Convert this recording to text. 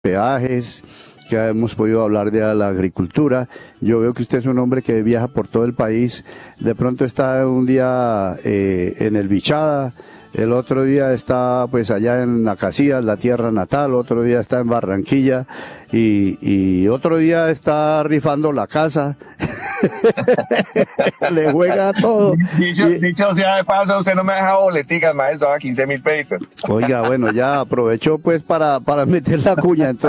peajes, que hemos podido hablar de la agricultura. Yo veo que usted es un hombre que viaja por todo el país. De pronto está un día en el Bichada, el otro día está pues allá en Acacías, la tierra natal, otro día está en Barranquilla y otro día está rifando la casa. Le juega a todo. Dicho sea de paso, usted no me deja boleticas, maestro, a 15.000 pesos. Oiga, bueno, ya aprovechó pues para meter la cuña. Entonces